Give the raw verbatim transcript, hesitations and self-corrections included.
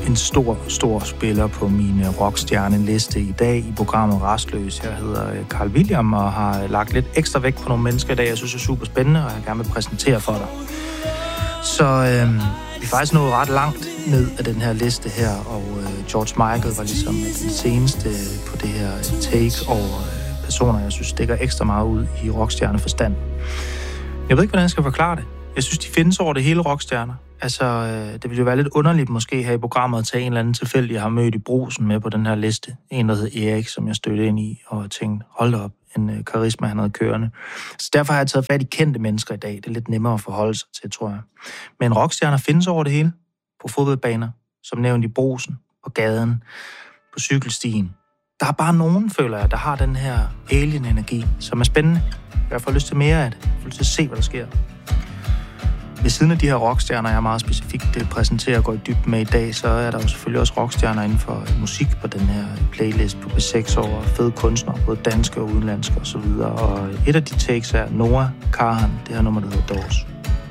en stor, stor spiller på min rockstjerneliste i dag i programmet Rastløs. Jeg hedder Carl William og har lagt lidt ekstra vægt på nogle mennesker i dag, jeg synes er super spændende, og jeg gerne vil præsentere for dig. Så øh, vi er faktisk nået ret langt ned af den her liste her, og øh, George Michael var ligesom den seneste på det her take over øh, personer, jeg synes stikker ekstra meget ud i rockstjerneforstand. Jeg ved ikke, hvordan jeg skal forklare det. Jeg synes, de findes over det hele rockstjerner. Altså, øh, det ville jo være lidt underligt måske her i programmet at tage en eller anden tilfældig, jeg har mødt i Brugsen med på den her liste. En, der hed Erik, som jeg stødte ind i og tænkte, hold da op, en øh, karisma, han havde kørende. Så derfor har jeg taget fat i kendte mennesker i dag. Det er lidt nemmere at forholde sig til, tror jeg. Men rockstjerner findes over det hele. På fodboldbaner, som nævnt i Brugsen, på gaden, på cykelstien. Der er bare nogen, føler jeg, der har den her alien-energi, som er spændende. Jeg får lyst til mere af det. Jeg får lyst til at se, hvad der sker. Ved siden af de her rockstjerner, jeg meget specifikt præsenterer og går i dybden med i dag, så er der jo selvfølgelig også rockstjerner inden for musik på den her playlist på B seks over fede kunstnere, både danske og udenlandske osv. Og et af de takes er Noah Kahan, det her nummer, der hedder Doors.